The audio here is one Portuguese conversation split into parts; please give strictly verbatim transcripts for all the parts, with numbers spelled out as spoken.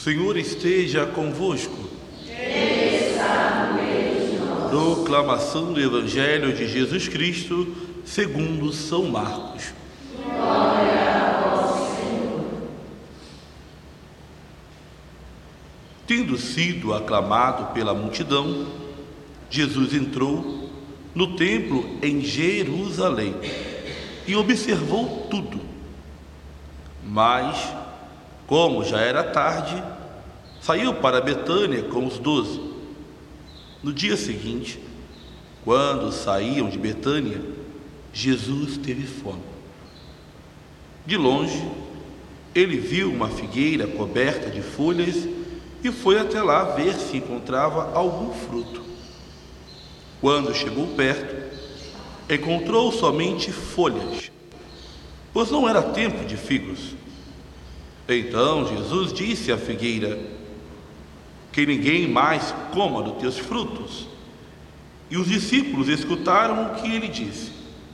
Senhor esteja convosco. Ele está no meio de nós. Proclamação do Evangelho de Jesus Cristo segundo São Marcos. Glória a vós, Senhor. Tendo sido aclamado pela multidão, Jesus entrou no templo em Jerusalém e observou tudo. Mas, como já era tarde, saiu para Betânia com os doze. No dia seguinte, quando saíam de Betânia, Jesus teve fome. De longe, ele viu uma figueira coberta de folhas e foi até lá ver se encontrava algum fruto. Quando chegou perto, encontrou somente folhas, pois não era tempo de figos. Então Jesus disse à figueira: que ninguém mais coma dos teus frutos. E os discípulos escutaram o que ele disse.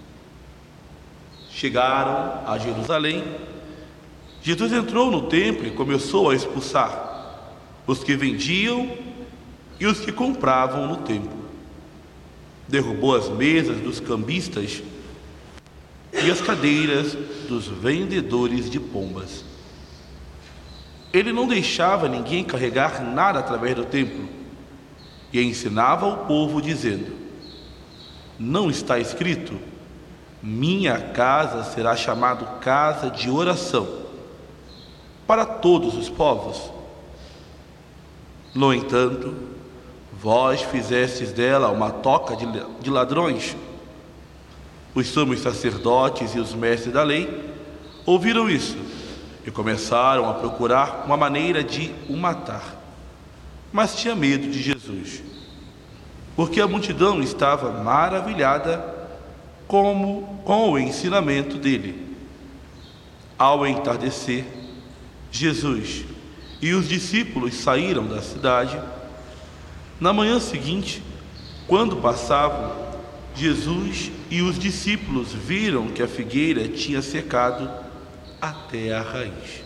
Chegaram a Jerusalém. Jesus entrou no templo e começou a expulsar os que vendiam e os que compravam no templo. Derrubou as mesas dos cambistas e as cadeiras dos vendedores de pombas. Ele não deixava ninguém carregar nada através do templo e ensinava ao povo dizendo: não está escrito, minha casa será chamada casa de oração para todos os povos? No entanto, vós fizestes dela uma toca de ladrões. Os sumos sacerdotes e os mestres da lei ouviram isso e começaram a procurar uma maneira de o matar. Mas tinha medo de Jesus, porque a multidão estava maravilhada como, com o ensinamento dele. Ao entardecer, Jesus e os discípulos saíram da cidade. Na manhã seguinte, quando passavam, Jesus e os discípulos viram que a figueira tinha secado até a raiz.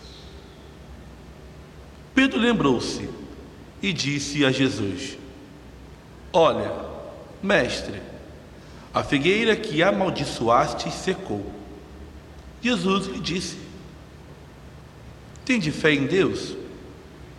Pedro lembrou-se e disse a Jesus: olha, mestre, a figueira que amaldiçoaste secou. Jesus lhe disse: tende fé em Deus?